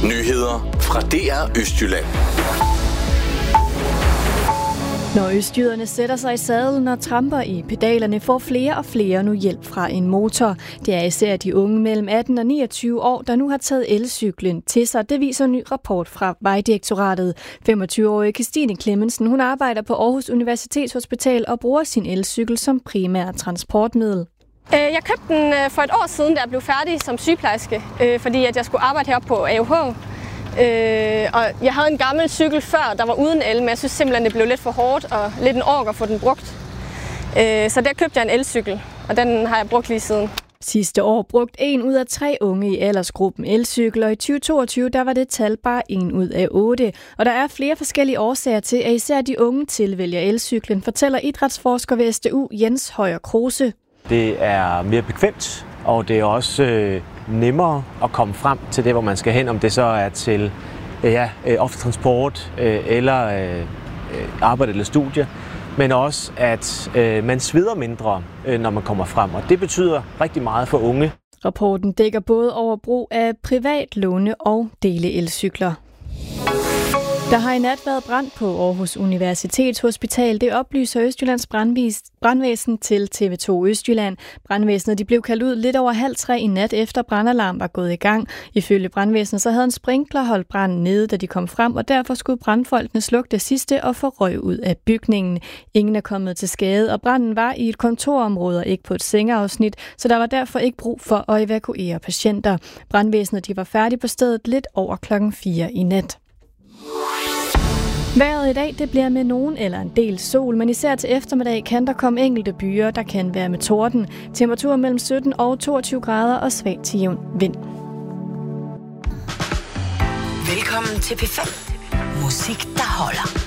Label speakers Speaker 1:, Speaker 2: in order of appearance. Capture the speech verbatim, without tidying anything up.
Speaker 1: Nyheder fra D R Østjylland.
Speaker 2: Når østjyderne sætter sig i sadlen og tramper i pedalerne, får flere og flere nu hjælp fra en motor. Det er især de unge mellem atten og niogtyve år, der nu har taget elcyklen til sig. Det viser en ny rapport fra Vejdirektoratet. femogtyve-årige Kristine Clemmensen, hun arbejder på Aarhus Universitetshospital og bruger sin elcykel som primær transportmiddel.
Speaker 3: Jeg købte den for et år siden, da jeg blev færdig som sygeplejerske, fordi at jeg skulle arbejde heroppe på A U H. Øh, og jeg havde en gammel cykel før, der var uden el, men jeg synes simpelthen, det blev lidt for hårdt og lidt en ork at få den brugt. Øh, så der købte jeg en elcykel, og den har jeg brugt lige siden.
Speaker 2: Sidste år brugte en ud af tre unge i aldersgruppen elcykel, og i tyve toogtyve der var det tal bare en ud af otte. Og der er flere forskellige årsager til, at især de unge tilvælger elcyklen, fortæller idrætsforsker ved S D U Jens Højer Kruse.
Speaker 4: Det er mere bekvemt, og det er også øh, nemmere at komme frem til det, hvor man skal hen, om det så er til øh, ja, offentlig transport øh, eller øh, arbejde eller studie, men også at øh, man sveder mindre, øh, når man kommer frem, og det betyder rigtig meget for unge.
Speaker 2: Rapporten dækker både over brug af privat låne og deleelcykler. Der har i nat været brand på Aarhus Universitetshospital. Det oplyser Østjyllands brandvæsen til T V to Østjylland. Brandvæsenet de blev kaldt ud lidt over halv tre i nat, efter brandalarm var gået i gang. Ifølge brandvæsenet så havde en sprinkler holdt branden nede, da de kom frem, og derfor skulle brandfolkene slukke det sidste og få røg ud af bygningen. Ingen er kommet til skade, og branden var i et kontorområde og ikke på et sengeafsnit, så der var derfor ikke brug for at evakuere patienter. Brandvæsenet de var færdige på stedet lidt over klokken fire i nat. Vejret i dag det bliver med nogen eller en del sol, men især til eftermiddag kan der komme enkelte byer, der kan være med torden. Temperaturer mellem sytten og toogtyve grader og svag til jævn vind.
Speaker 5: Velkommen til P fem. Musik, der holder.